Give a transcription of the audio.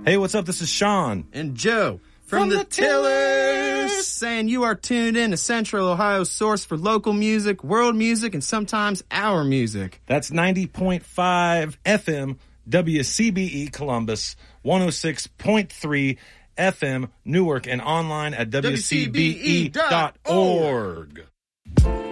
Hey, what's up? This is Sean. And Joe from the Tillers, saying you are tuned in to Central Ohio's source for local music, world music, and sometimes our music. That's 90.5 FM WCBE Columbus, 106.3 FM Newark, and online at WCBE.org.